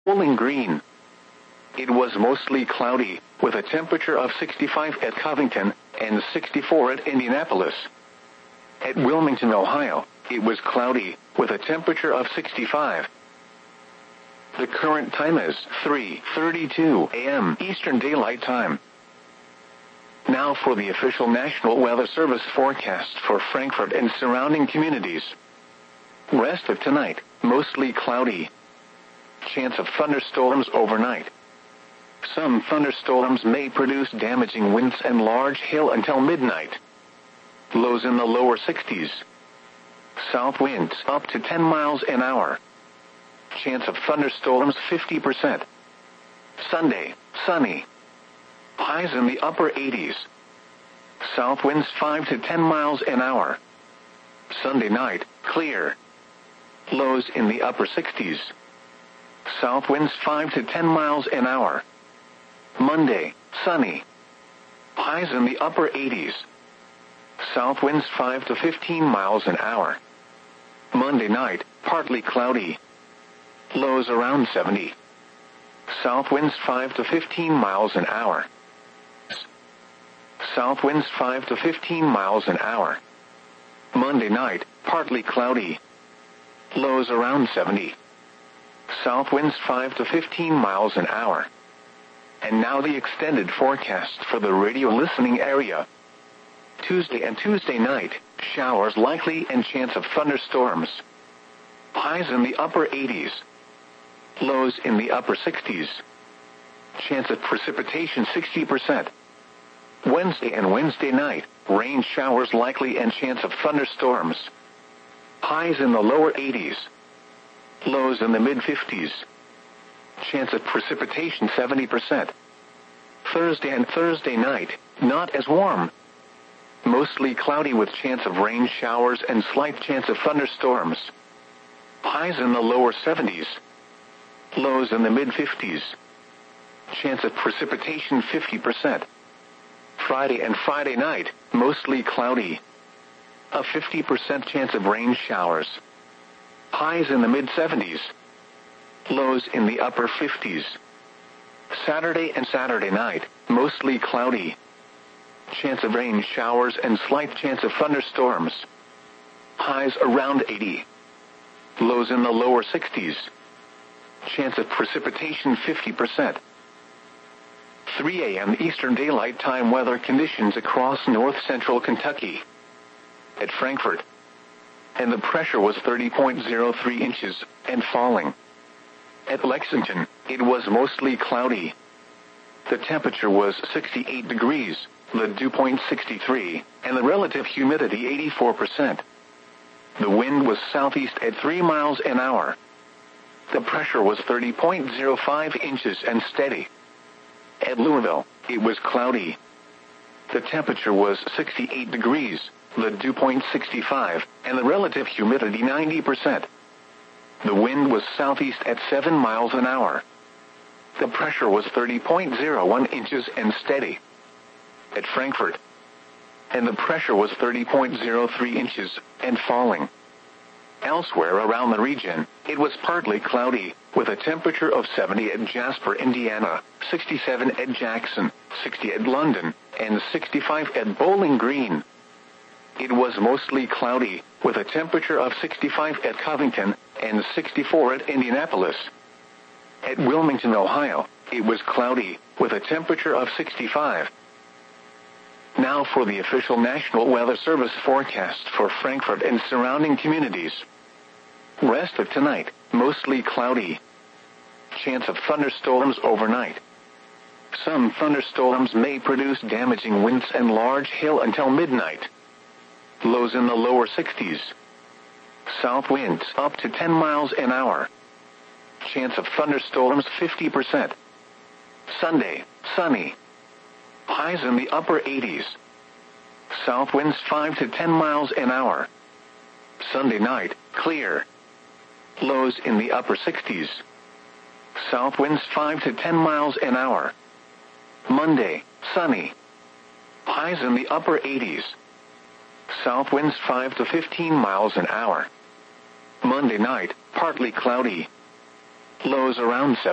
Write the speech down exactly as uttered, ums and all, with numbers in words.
Bowling Green. It was mostly cloudy, with a temperature of sixty-five at Covington and sixty-four at Indianapolis. At Wilmington, Ohio, it was cloudy, with a temperature of sixty-five. The current time is three thirty-two a m Eastern Daylight Time. Now for the official National Weather Service forecast for Frankfort and surrounding communities. Rest of tonight, mostly cloudy. Chance of thunderstorms overnight. Some thunderstorms may produce damaging winds and large hail until midnight. Lows in the lower sixties. South winds up to ten miles an hour. Chance of thunderstorms fifty percent. Sunday, sunny. Highs in the upper eighties. South winds five to ten miles an hour. Sunday night, clear. Lows in the upper sixties. South winds five to ten miles an hour. Monday, sunny. Highs in the upper eighties. South winds five to fifteen miles an hour. Monday night, partly cloudy. Lows around seventy. South winds five to fifteen miles an hour. South winds five to fifteen miles an hour. Monday night, partly cloudy. Lows around seventy. South winds five to fifteen miles an hour. And now the extended forecast for the radio listening area. Tuesday and Tuesday night, showers likely and chance of thunderstorms. Highs in the upper eighties. Lows in the upper sixties. Chance of precipitation sixty percent. Wednesday and Wednesday night, rain showers likely and chance of thunderstorms. Highs in the lower eighties. Lows in the mid-fifties. Chance of precipitation seventy percent. Thursday and Thursday night, not as warm. Mostly cloudy with chance of rain showers and slight chance of thunderstorms. Highs in the lower seventies. Lows in the mid-fifties. Chance of precipitation fifty percent. Friday and Friday night, mostly cloudy. A fifty percent chance of rain showers. Highs in the mid-seventies. Lows in the upper fifties. Saturday and Saturday night, mostly cloudy. Chance of rain showers and slight chance of thunderstorms. Highs around eighty. Lows in the lower sixties. Chance of precipitation fifty percent. three a m Eastern Daylight Time weather conditions across north-central Kentucky. At Frankfort. And the pressure was thirty point zero three inches, and falling. At Lexington, it was mostly cloudy. The temperature was sixty-eight degrees, the dew point sixty-three, and the relative humidity eighty-four percent. The wind was southeast at three miles an hour. The pressure was thirty point zero five inches and steady. At Louisville, it was cloudy. The temperature was sixty-eight degrees, the dew point sixty-five, and the relative humidity ninety percent. The wind was southeast at seven miles an hour. The pressure was thirty point zero one inches and steady. At Frankfort. And the pressure was thirty point zero three inches, and falling. Elsewhere around the region, it was partly cloudy, with a temperature of seventy at Jasper, Indiana, sixty-seven at Jackson, sixty at London, and sixty-five at Bowling Green. It was mostly cloudy, with a temperature of sixty-five at Covington, and sixty-four at Indianapolis. At Wilmington, Ohio, it was cloudy, with a temperature of sixty-five. Now for the official National Weather Service forecast for Frankfort and surrounding communities. Rest of tonight, mostly cloudy. Chance of thunderstorms overnight. Some thunderstorms may produce damaging winds and large hail until midnight. Lows in the lower sixties. South winds up to ten miles an hour. Chance of thunderstorms fifty percent. Sunday, sunny. Highs in the upper eighties. South winds five to ten miles an hour. Sunday night, clear. Lows in the upper sixties. South winds five to ten miles an hour. Monday, sunny. Highs in the upper eighties. South winds five to fifteen miles an hour. Monday night, partly cloudy. Lows around seven.